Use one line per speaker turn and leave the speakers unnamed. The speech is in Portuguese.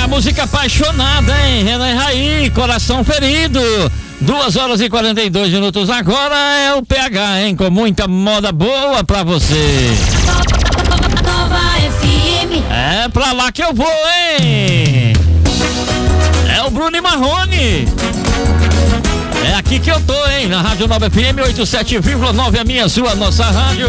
música apaixonada, hein? Renan Raí, Coração Ferido. 2h42 agora é o PH, hein? Com muita moda boa pra você.
Nova FM.
É pra lá que eu vou, hein? É o Bruno e Marrone. É aqui que eu tô, hein? Na Rádio Nova FM 87,9, a minha, sua, nossa rádio.